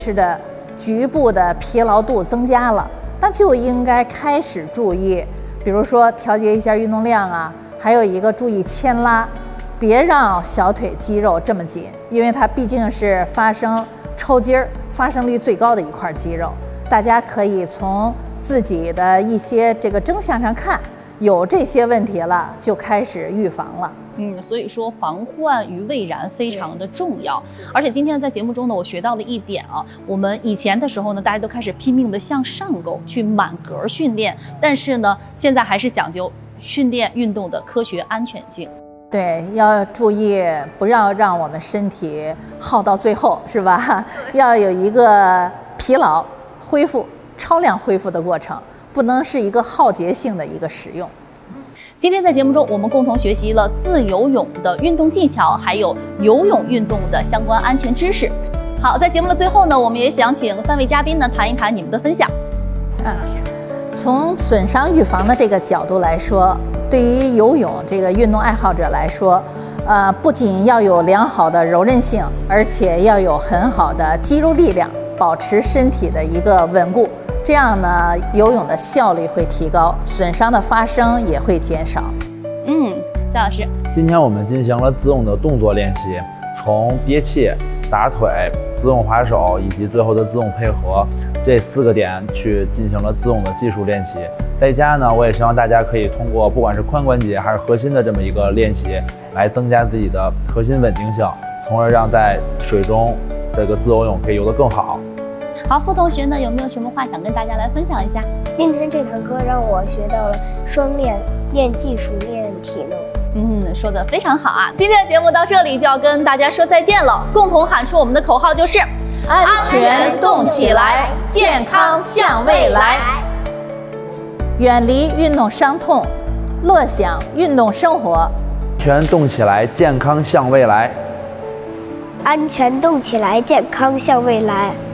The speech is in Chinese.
是的，局部的疲劳度增加了，那就应该开始注意，比如说调节一下运动量啊，还有一个注意牵拉，别让小腿肌肉这么紧，因为它毕竟是发生抽筋儿发生率最高的一块肌肉。大家可以从自己的一些这个征象上看，有这些问题了，就开始预防了。 所以说防患于未然非常的重要。而且今天在节目中呢，我学到了一点啊，我们以前的时候呢，大家都开始拼命的向上勾去满格训练，但是呢，现在还是讲究训练运动的科学安全性。 对，要注意不要让我们身体耗到最后，是吧？要有一个疲劳恢复、超量恢复的过程，不能是一个耗竭性的一个使用。 今天在节目中，我们共同学习了自由泳的运动技巧，还有游泳运动的相关安全知识。好，在节目的最后呢，我们也想请3位嘉宾呢谈一谈你们的分享。 从损伤预防的这个角度来说，对于游泳这个运动爱好者来说，不仅要有良好的柔韧性，而且要有很好的肌肉力量，保持身体的一个稳固。这样呢，游泳的效率会提高，损伤的发生也会减少。 肖老师， 今天我们进行了自泳的动作练习，从憋气、打腿、自泳划手以及最后的自泳配合这4个点去进行了自泳的技术练习。在家呢，我也希望大家可以通过不管是髋关节还是核心的这么一个练习，来增加自己的核心稳定性，从而让在水中这个自由泳可以游得更好。 好，傅同学呢，有没有什么话想跟大家来分享一下？ 今天这堂课让我学到了双练，练技术，练体能。 说得非常好啊！今天的节目到这里就要跟大家说再见了，共同喊出我们的口号就是安全动起来，健康向未来。远离运动伤痛，乐享运动生活。 安全动起来，健康向未来。 安全动起来，健康向未来。